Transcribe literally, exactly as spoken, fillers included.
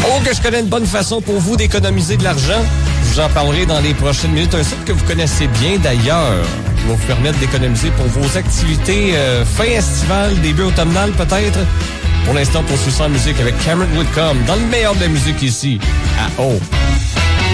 Oh, que je connais une bonne façon pour vous d'économiser de l'argent. Je vous en parlerai dans les prochaines minutes. Un site que vous connaissez bien d'ailleurs, qui va vous permettre d'économiser pour vos activités euh, fin estivale, début automnal peut-être. Pour l'instant, on poursuit ça en musique avec Cameron Whitcomb, dans le meilleur de la musique ici, à O.